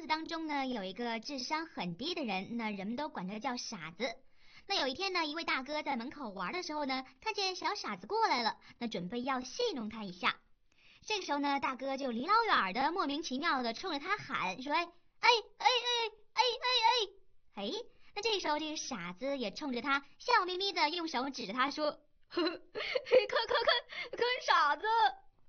子当中呢，有一个智商很低的人，那人们都管他叫傻子。那有一天呢，一位大哥在门口玩的时候呢，看见小傻子过来了，那准备要戏弄他一下。这个时候呢，大哥就离老远的莫名其妙的冲着他喊说：“哎哎哎哎哎哎哎！”那这时候这个傻子也冲着他笑眯眯的用手指着他说：“呵呵，看傻子，